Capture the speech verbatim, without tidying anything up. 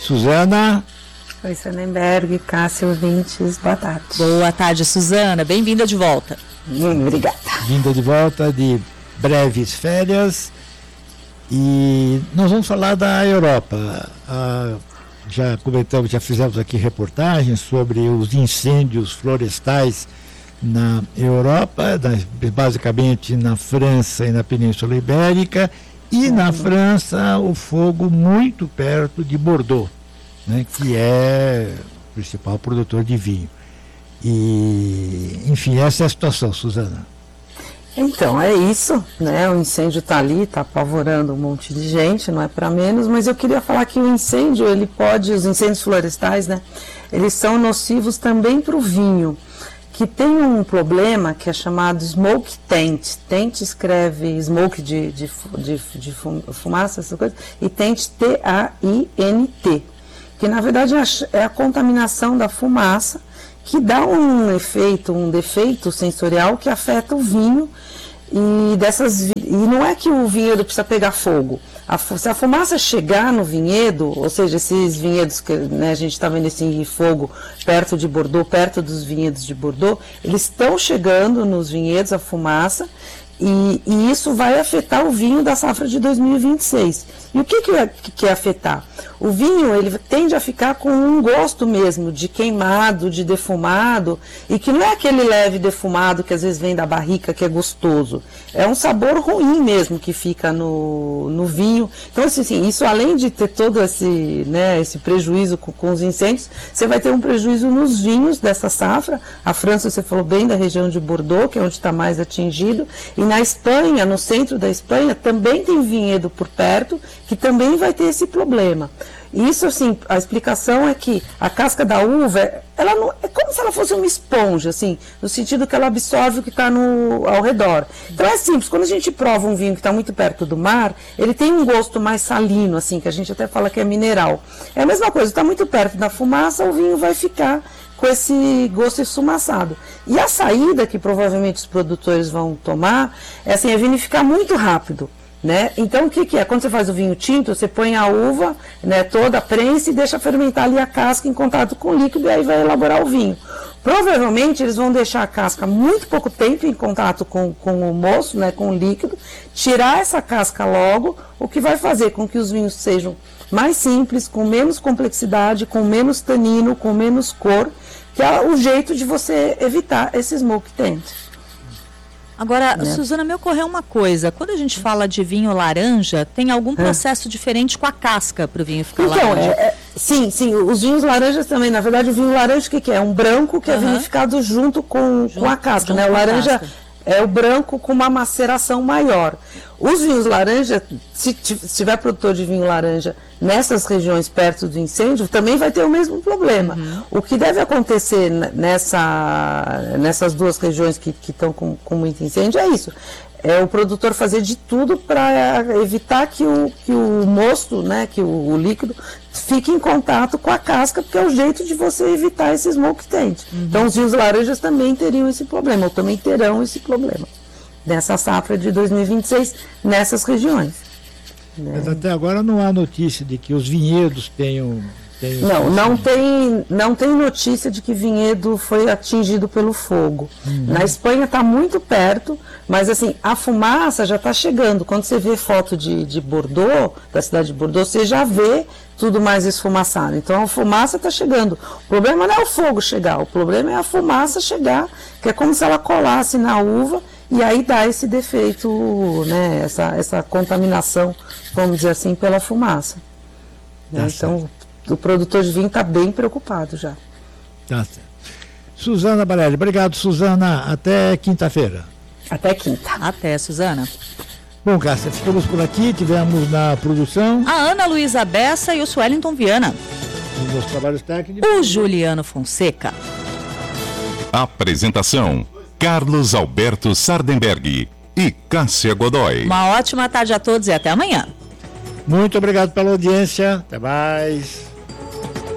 Suzana. Oi, Sardenberg, Cássio, ouvintes, boa tarde. Boa tarde, Suzana, bem-vinda de volta. Hum, obrigada. Vinda de volta de breves férias e nós vamos falar da Europa. Ah, já comentamos, já fizemos aqui reportagens sobre os incêndios florestais na Europa, basicamente na França e na Península Ibérica, e uhum. na França o fogo muito perto de Bordeaux, né, que é o principal produtor de vinho. E, enfim, essa é a situação, Suzana. Então, é isso, né? O incêndio está ali, está apavorando um monte de gente, não é para menos, mas eu queria falar que o incêndio, ele pode, os incêndios florestais, né? Eles são nocivos também para o vinho, que tem um problema que é chamado smoke taint. Taint escreve smoke de, de, de, de fumaça, essas coisas, e taint T A I N T, que na verdade é a contaminação da fumaça, que dá um efeito, um defeito sensorial que afeta o vinho, e, dessas, e não é que o vinhedo precisa pegar fogo. A, se a fumaça chegar no vinhedo, ou seja, esses vinhedos que, né, a gente está vendo esse fogo perto de Bordeaux, perto dos vinhedos de Bordeaux, eles estão chegando nos vinhedos, a fumaça, e, e isso vai afetar o vinho da safra de dois mil e vinte e seis. E o que que é, que é afetar? O vinho, ele tende a ficar com um gosto mesmo de queimado, de defumado, e que não é aquele leve defumado que às vezes vem da barrica, que é gostoso. É um sabor ruim mesmo que fica no, no vinho. Então, assim, isso além de ter todo esse, né, esse prejuízo com, com os incêndios, você vai ter um prejuízo nos vinhos dessa safra. A França, você falou bem da região de Bordeaux, que é onde está mais atingido, e na Espanha, no centro da Espanha, também tem vinhedo por perto, que também vai ter esse problema. Isso, assim, a explicação é que a casca da uva, ela não, é como se ela fosse uma esponja, assim, no sentido que ela absorve o que está ao redor. Então é simples, quando a gente prova um vinho que está muito perto do mar, ele tem um gosto mais salino, assim, que a gente até fala que é mineral. É a mesma coisa, está muito perto da fumaça, o vinho vai ficar com esse gosto esfumaçado. E a saída que provavelmente os produtores vão tomar é, assim, é vinificar muito rápido. Né? Então o que, que é? Quando você faz o vinho tinto, você põe a uva, né, toda, prensa e deixa fermentar ali a casca em contato com o líquido, e aí vai elaborar o vinho. Provavelmente eles vão deixar a casca muito pouco tempo em contato com, com o moço, né, com o líquido, tirar essa casca logo, o que vai fazer com que os vinhos sejam mais simples, com menos complexidade, com menos tanino, com menos cor, que é o jeito de você evitar esse smoke taint. Agora, né? Suzana, me ocorreu uma coisa. Quando a gente fala de vinho laranja, tem algum processo é. diferente com a casca para o vinho ficar então, laranja? É, é, sim, sim. Os vinhos laranjas também. Na verdade, o vinho laranja, o que, que é? Um branco que uhum. é vinificado junto com, junto, com a casca. Né? O laranja é o branco com uma maceração maior. Os vinhos laranja, se tiver produtor de vinho laranja nessas regiões perto do incêndio, também vai ter o mesmo problema. Uhum. O que deve acontecer nessa, nessas duas regiões que estão com, com muito incêndio é isso. É o produtor fazer de tudo para evitar que o, que o mosto, né, que o, o líquido, fique em contato com a casca, porque é o jeito de você evitar esse smoke taint. Uhum. Então os vinhos laranjas também teriam esse problema, ou também terão esse problema nessa safra de dois mil e vinte e seis, nessas regiões. Mas até agora não há notícia de que os vinhedos tenham... tenham não, não tem, não tem notícia de que vinhedo foi atingido pelo fogo. Uhum. Na Espanha está muito perto, mas assim, a fumaça já está chegando. Quando você vê foto de, de Bordeaux, da cidade de Bordeaux, você já vê tudo mais esfumaçado. Então a fumaça está chegando. O problema não é o fogo chegar, o problema é a fumaça chegar, que é como se ela colasse na uva, e aí dá esse defeito, né, essa, essa contaminação, vamos dizer assim, pela fumaça. Né? Então, o produtor de vinho está bem preocupado já. Tá certo. Suzana Barelli, obrigado, Suzana. Até quinta-feira. Até quinta. Até, Suzana. Bom, Cássia, ficamos por aqui. Tivemos na produção a Ana Luísa Bessa e o Suellington Viana. Nos meus trabalhos técnicos, o Juliano Fonseca. Apresentação: Carlos Alberto Sardenberg e Cássia Godoy. Uma ótima tarde a todos e até amanhã. Muito obrigado pela audiência. Até mais.